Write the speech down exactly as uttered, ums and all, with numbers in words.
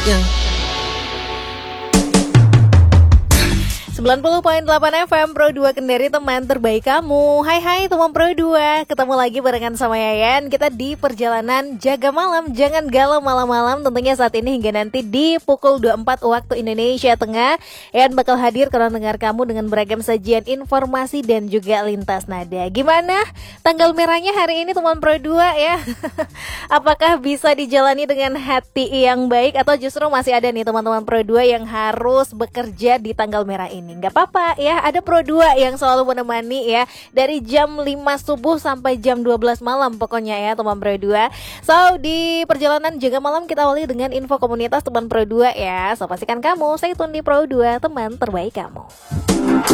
Yang sembilan puluh koma delapan F M Pro dua Kendari, teman terbaik kamu. Hai hai teman Pro dua, ketemu lagi barengan sama Yayan. Kita di perjalanan jaga malam, jangan galau malam-malam. Tentunya saat ini hingga nanti di pukul dua puluh empat waktu Indonesia Tengah, Yayan bakal hadir karena dengar kamu dengan beragam sajian informasi dan juga lintas nada. Gimana tanggal merahnya hari ini teman Pro dua ya? Apakah bisa dijalani dengan hati yang baik atau justru masih ada nih teman-teman Pro dua yang harus bekerja di tanggal merah ini? Nggak apa-apa ya, ada Pro dua yang selalu menemani ya, dari jam lima subuh sampai jam dua belas malam pokoknya ya teman Pro dua. So di perjalanan jaga malam kita awali dengan info komunitas teman Pro dua ya. So pastikan kamu stay tune di Pro dua, teman terbaik kamu.